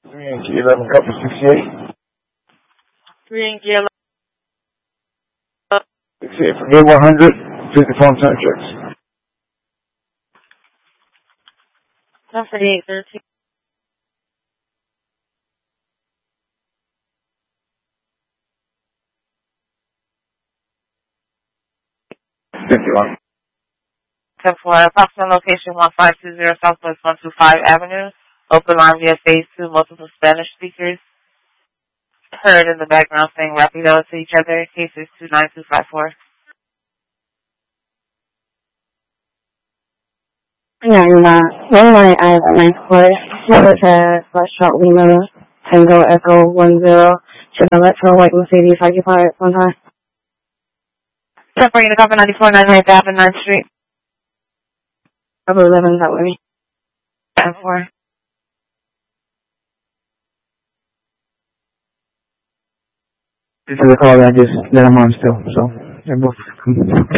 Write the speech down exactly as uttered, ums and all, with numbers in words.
three Yankee eleven, Copy sixty-eight. three Yankee eleven. sixty-eight, forget one hundred, fifty-four cent checks. one forty-eight thirteen. fifty-one. ten four, approximate location one five two zero Southwest one two five Avenue. Open line via phase two, multiple Spanish speakers. Heard in the background saying rapido to each other. Cases two nine two five four. nine one nine I nine four. Number to Foxtrot Lima Tango Echo one zero. To the Metro White Mercedes occupied one time. ten four, unit copy ninety-four ninety-ninth Avenue, ninth Street. Number eleven, that way. ten four. This is the call that I just, that I'm on still, so, they're both